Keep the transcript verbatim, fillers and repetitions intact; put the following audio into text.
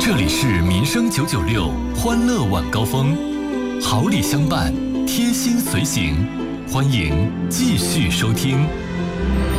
这里是民生九九六欢乐晚高峰，好礼相伴，贴心随行，欢迎继续收听。